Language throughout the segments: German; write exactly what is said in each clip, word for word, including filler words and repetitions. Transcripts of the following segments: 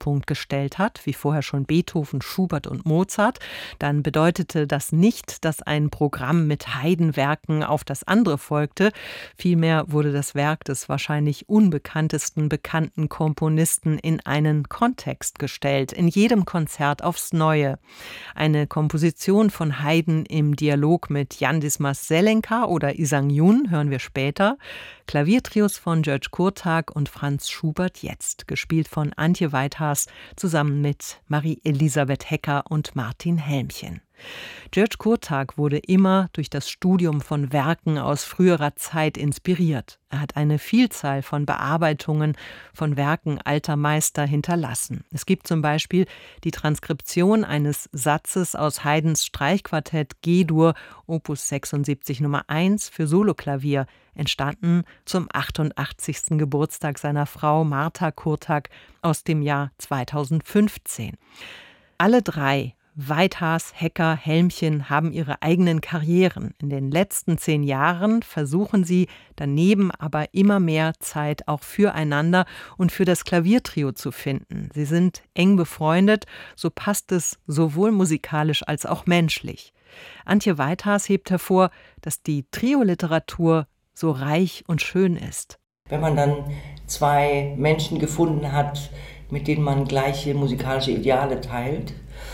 Mittelpunkt gestellt hat, wie vorher schon Beethoven, Schubert und Mozart, dann bedeutete das nicht, dass ein Programm mit Haydn-Werken auf das andere folgte. Vielmehr wurde das Werk des wahrscheinlich unbekanntesten bekannten Komponisten in einen Kontext gestellt, in jedem Konzert aufs Neue. Eine Komposition von Haydn im Dialog mit Jan Dismas Zelenka oder Isang Yun hören wir später. Klaviertrios von György Kurtág und Franz Schubert jetzt, gespielt von Antje Weithaas zusammen mit Marie-Elisabeth Hecker und Martin Helmchen. György Kurtág wurde immer durch das Studium von Werken aus früherer Zeit inspiriert. Er hat eine Vielzahl von Bearbeitungen von Werken alter Meister hinterlassen. Es gibt zum Beispiel die Transkription eines Satzes aus Haydns Streichquartett G-Dur Opus sechsundsiebzig Nummer eins für Soloklavier, entstanden zum achtundachtzigsten Geburtstag seiner Frau Martha Kurtág aus dem Jahr zweitausendfünfzehn. Alle drei, Weithaas, Hecker, Helmchen, haben ihre eigenen Karrieren. In den letzten zehn Jahren versuchen sie daneben aber immer mehr Zeit auch füreinander und für das Klaviertrio zu finden. Sie sind eng befreundet, so passt es sowohl musikalisch als auch menschlich. Antje Weithaas hebt hervor, dass die Trio-Literatur so reich und schön ist. Wenn man dann zwei Menschen gefunden hat, mit denen man gleiche musikalische Ideale teilt,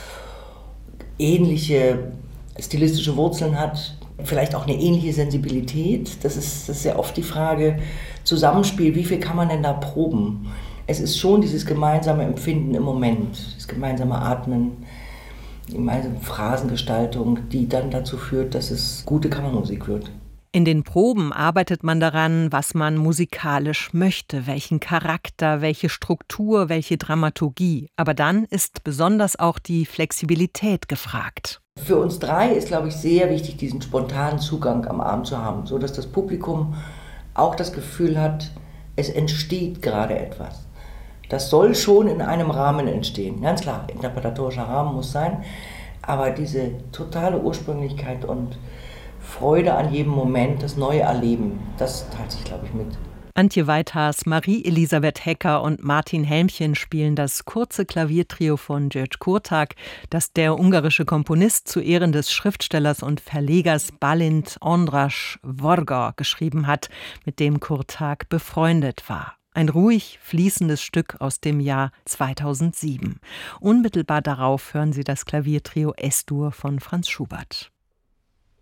ähnliche stilistische Wurzeln hat, vielleicht auch eine ähnliche Sensibilität. Das ist, das ist sehr oft die Frage, Zusammenspiel, wie viel kann man denn da proben? Es ist schon dieses gemeinsame Empfinden im Moment, das gemeinsame Atmen, die gemeinsame Phrasengestaltung, die dann dazu führt, dass es gute Kammermusik wird. In den Proben arbeitet man daran, was man musikalisch möchte, welchen Charakter, welche Struktur, welche Dramaturgie. Aber dann ist besonders auch die Flexibilität gefragt. Für uns drei ist, glaube ich, sehr wichtig, diesen spontanen Zugang am Abend zu haben, sodass das Publikum auch das Gefühl hat, es entsteht gerade etwas. Das soll schon in einem Rahmen entstehen. Ganz klar, interpretatorischer Rahmen muss sein, aber diese totale Ursprünglichkeit und Freude an jedem Moment, das neue Erleben, das teilt sich, glaube ich, mit. Antje Weithaas, Marie-Elisabeth Hecker und Martin Helmchen spielen das kurze Klaviertrio von György Kurtág, das der ungarische Komponist zu Ehren des Schriftstellers und Verlegers Balint András Varga geschrieben hat, mit dem Kurtág befreundet war. Ein ruhig fließendes Stück aus dem Jahr zweitausendsieben. Unmittelbar darauf hören Sie das Klaviertrio Es-Dur von Franz Schubert.